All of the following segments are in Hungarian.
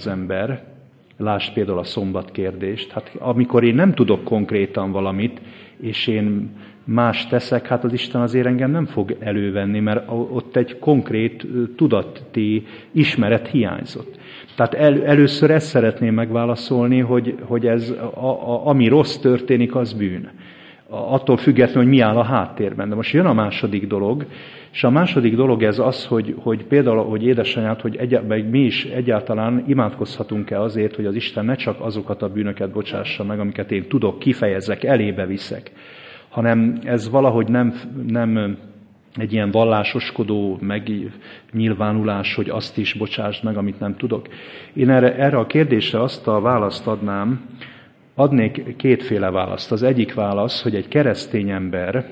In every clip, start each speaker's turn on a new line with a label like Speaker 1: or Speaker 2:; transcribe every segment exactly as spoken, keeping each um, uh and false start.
Speaker 1: az ember, lásd például a szombatkérdést, hát amikor én nem tudok konkrétan valamit, és én más teszek, hát az Isten azért engem nem fog elővenni, mert ott egy konkrét tudati ismeret hiányzott. Tehát el, először ezt szeretném megválaszolni, hogy, hogy ez, a, a, ami rossz történik, az bűn. Attól függetlenül, hogy mi áll a háttérben. De most jön a második dolog, és a második dolog ez az, hogy, hogy például, hogy édesanyád, hogy egy, mi is egyáltalán imádkozhatunk-e azért, hogy az Isten ne csak azokat a bűnöket bocsássa meg, amiket én tudok, kifejezek, elébe viszek, hanem ez valahogy nem, nem egy ilyen vallásoskodó megnyilvánulás, hogy azt is bocsásd meg, amit nem tudok. Én erre, erre a kérdésre azt a választ adnám, adnék kétféle választ. Az egyik válasz, hogy egy keresztény ember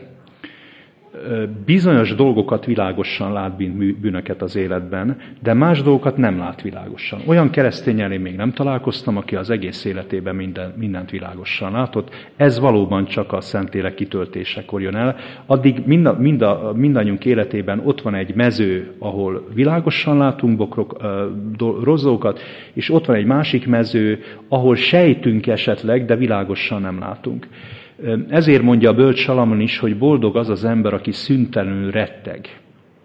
Speaker 1: bizonyos dolgokat világosan lát, bűnöket az életben, de más dolgokat nem lát világosan. Olyan keresztényel én még nem találkoztam, aki az egész életében minden, mindent világosan látott. Ez valóban csak a Szentlélek kitöltésekor jön el. Addig mind a, mind a, mindannyiunk életében ott van egy mező, ahol világosan látunk bokrok, rossz dolgokat, és ott van egy másik mező, ahol sejtünk esetleg, de világosan nem látunk. Ezért mondja a bölcs Salamon is, hogy boldog az az ember, aki szüntelenül retteg.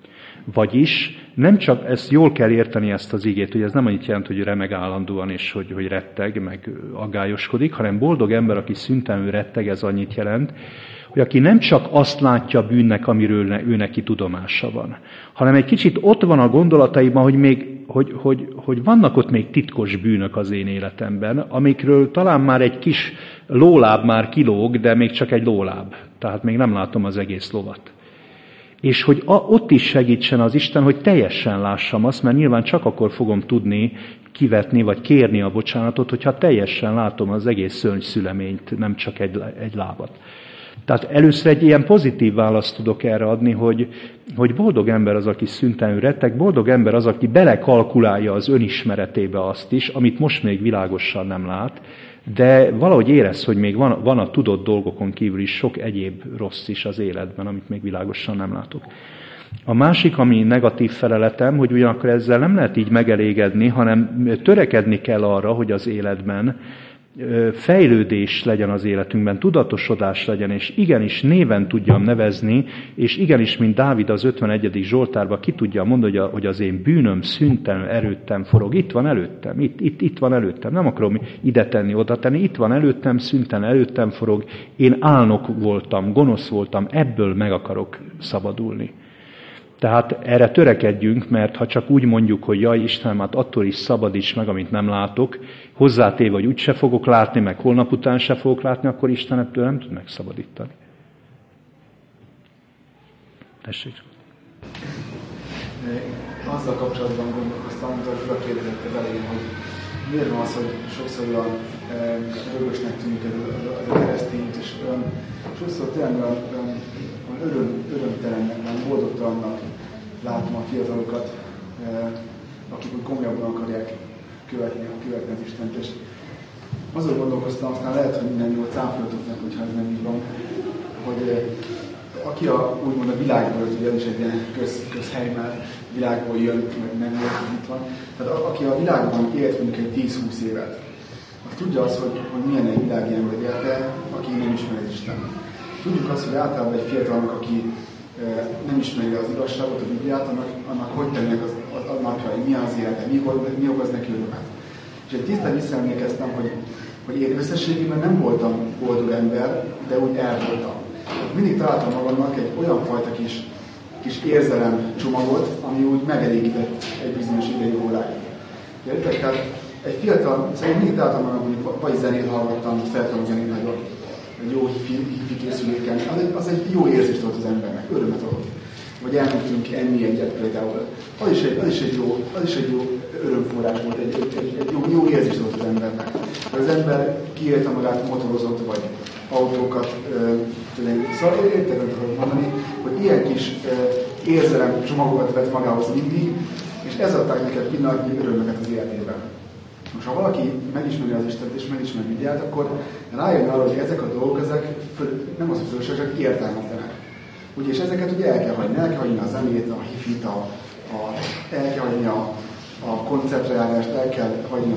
Speaker 1: Vagyis nem csak, ezt jól kell érteni ezt az igét, hogy ez nem annyit jelent, hogy remeg állandóan, és hogy, hogy retteg, meg aggályoskodik, hanem boldog ember, aki szüntelenül retteg, ez annyit jelent, hogy aki nem csak azt látja bűnnek, amiről ő neki tudomása van, hanem egy kicsit ott van a gondolataiban, hogy, még, hogy, hogy, hogy vannak ott még titkos bűnök az én életemben, amikről talán már egy kis lóláb már kilóg, de még csak egy lóláb. Tehát még nem látom az egész lovat. És hogy a, ott is segítsen az Isten, hogy teljesen lássam azt, mert nyilván csak akkor fogom tudni kivetni, vagy kérni a bocsánatot, hogyha teljesen látom az egész szörnyszüleményt, nem csak egy, egy lábat. Tehát először egy ilyen pozitív választ tudok erre adni, hogy, hogy boldog ember az, aki szüntelenül retteg, boldog ember az, aki belekalkulálja az önismeretébe azt is, amit most még világosan nem lát, de valahogy érez, hogy még van, van a tudott dolgokon kívül is sok egyéb rossz is az életben, amit még világosan nem látok. A másik, ami negatív feleletem, hogy ugyanakkor ezzel nem lehet így megelégedni, hanem törekedni kell arra, hogy az életben fejlődés legyen az életünkben, tudatosodás legyen, és igenis néven tudjam nevezni, és igenis, mint Dávid az ötvenegyedik Zsoltárban ki tudja mondani, hogy az én bűnöm szüntelenül erőttem forog. Itt van előttem, itt, itt, itt van előttem. Nem akarom ide tenni, oda tenni. Itt van előttem, szüntelenül előttem forog. Én álnok voltam, gonosz voltam, ebből meg akarok szabadulni. Tehát erre törekedjünk, mert ha csak úgy mondjuk, hogy jaj, Istenem, hát attól is szabadíts meg, amit nem látok, hozzátéve, hogy úgyse fogok látni, meg holnap után se fogok látni, akkor Isten ettől nem tud megszabadítani. Tessék.
Speaker 2: Azzal kapcsolatban gondolkoztam, amit a kérdezett az elején, hogy miért van az, hogy sokszor olyan e, örösnek tűnik ez a keresztényt, és olyan, sokszor tényleg olyan, olyan öröm, örömtelennek, olyan boldogtalannak látom a fiatalokat, e, akik úgy komolyabban akarják követni, követni az Istent. És azon gondolkoztam, aztán lehet, hogy minden jól cáfoltoknak, hogyha ez nem így van, hogy e, aki a, úgymond a világból, ugye ez is egy ilyen köz, közhely már, világból jön, meg nem jön, itt van. Tehát a, aki a világban élt mondjuk egy tíz-húsz évet, az tudja azt, hogy, hogy milyen egy világi ember élte, aki nem ismeri az Isten. Tudjuk azt, hogy általában egy fiatalnak, aki e, nem ismeri az igazságot, a Bibliát, annak, annak hogy tennek az, az, az napjai, mi az élete, mi, mi okoz neki örömet. És egy tisztán visszaemlékeztem, hogy, hogy én összességében nem voltam boldog ember, de úgy el voltam. Mindig találtam magamnak egy olyan fajta kis, kis érzelem csomagot, ami úgy megelégített egy bizonyos idei óráig. Értek? Tehát egy fiatal, szóval mindig találtam magam, hogy vagy zenét hallgattam, szerettem a zenét nagyon, egy jó hifi készüléken. Az egy, az egy jó érzést volt az embernek, örömet adott. Vagy elmentünk enni egyet például. Az is egy, az is egy, jó, az is egy jó örömforrás volt, egy, egy, egy, egy jó, jó érzést volt az embernek. Az ember kiélte magát, motorozott, vagy autókat, tényleg, szóval értek, amit akarok mondani, hogy ilyen kis érzelem csomagokat vett magához mindig, és ez adták neked pillanatnyi örömöket az életében. Most ha valaki megismeri az Istent és megismeri Bibliát, akkor rájön arra, hogy ezek a dolgok, ezek nem az, hogy fölöslegesek, csak értelmetlenek. Ugye, és ezeket ugye el kell hagyni, el kell hagyni a zenét, a hifit, a, a, el kell hagyni a, a konceptreálást, el kell hagyni